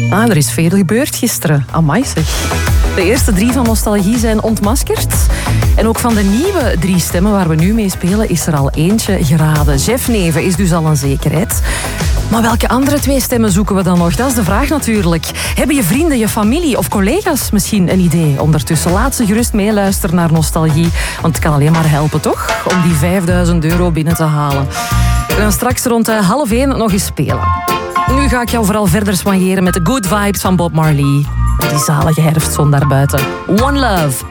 Er is veel gebeurd gisteren. Amai zeg. De eerste 3 van Nostalgie zijn ontmaskerd. En ook van de nieuwe 3 stemmen waar we nu mee spelen is er al eentje geraden. Jeff Neven is dus al een zekerheid. Maar welke andere 2 stemmen zoeken we dan nog? Dat is de vraag natuurlijk. Hebben je vrienden, je familie of collega's misschien een idee? Ondertussen laat ze gerust meeluisteren naar Nostalgie. Want het kan alleen maar helpen, toch? Om die €5.000 binnen te halen. We gaan straks rond 12:30 nog eens spelen. Nu ga ik jou vooral verder soigneren met de good vibes van Bob Marley. Die zalige herfstzon daarbuiten. One Love.